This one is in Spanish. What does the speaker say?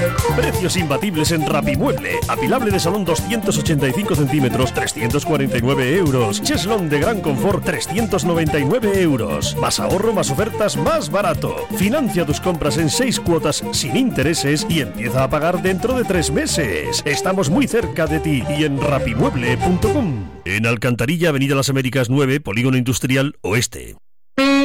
Precios imbatibles en Rapimueble. Apilable de salón 285 centímetros, 349 euros. Cheslón de gran confort, 399 euros. Más ahorro, más ofertas, más barato. Financia tus compras en 6 cuotas sin intereses y empieza a pagar dentro de 3 meses. Estamos muy cerca de ti y en rapimueble.com. En Alcantarilla, Avenida Las Américas 9, Polígono Industrial Oeste.